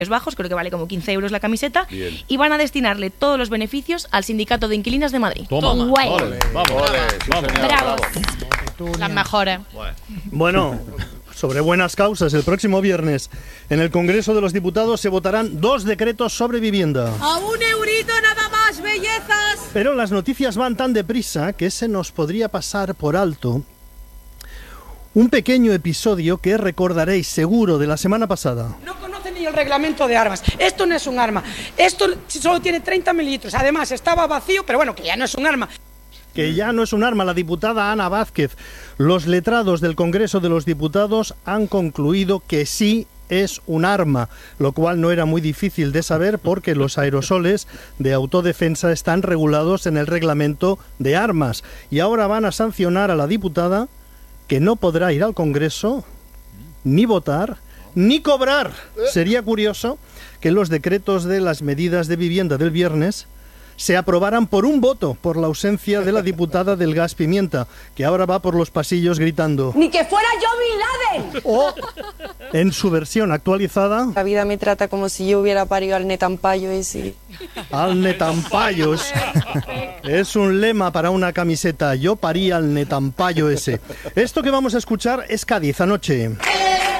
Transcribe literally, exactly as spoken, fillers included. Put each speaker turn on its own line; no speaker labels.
bajos, creo que vale como quince euros la camiseta.
Bien.
Y van a destinarle todos los beneficios al Sindicato de Inquilinas de Madrid.
Toma.
Guay.
Ole, vamos, ole, sí,
Vamos.
señor,
Bravo.
bravo.
Las mejores.
Bueno.
Bueno, sobre buenas causas, el próximo viernes en el Congreso de los Diputados se votarán dos decretos sobre vivienda.
A un eurito nada más, bellezas.
Pero las noticias van tan deprisa que se nos podría pasar por alto un pequeño episodio que recordaréis seguro de la semana pasada.
No conocen ni el reglamento de armas. Esto no es un arma. Esto solo tiene treinta mililitros. Además, estaba vacío, pero bueno, que ya no es un arma.
Que ya no es un arma. La diputada Ana Vázquez. Los letrados del Congreso de los Diputados han concluido que sí es un arma, lo cual no era muy difícil de saber porque los aerosoles de autodefensa están regulados en el reglamento de armas. Y ahora van a sancionar a la diputada, que no podrá ir al Congreso, ni votar, ni cobrar. Sería curioso que los decretos de las medidas de vivienda del viernes se aprobaran por un voto, por la ausencia de la diputada del gas pimienta, que ahora va por los pasillos gritando.
Ni que fuera yo Bin Laden.
O, en su versión actualizada,
La vida me trata como si yo hubiera parido al netampayo ese.
al netampayos. Es un lema para una camiseta. Yo parí al netampayo ese. Esto que vamos a escuchar es Cádiz anoche.